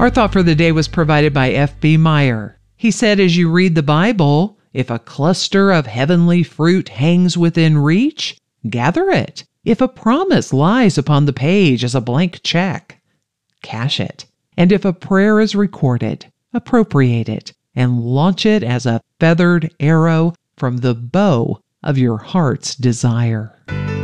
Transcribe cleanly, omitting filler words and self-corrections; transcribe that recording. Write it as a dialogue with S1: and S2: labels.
S1: Our thought for the day was provided by F.B. Meyer. He said, as you read the Bible, if a cluster of heavenly fruit hangs within reach, gather it. If a promise lies upon the page as a blank check, cash it. And if a prayer is recorded, appropriate it and launch it as a feathered arrow from the bow of your heart's desire.